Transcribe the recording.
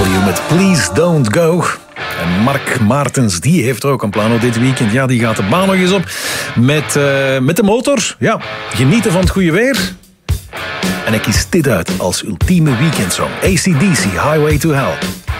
W met Please Don't Go. En Mark Maartens, die heeft ook een plan dit weekend. Ja, die gaat de baan nog eens op met de motor. Ja, genieten van het goede weer. En ik kies dit uit als ultieme weekendsong. AC/DC, Highway to Hell.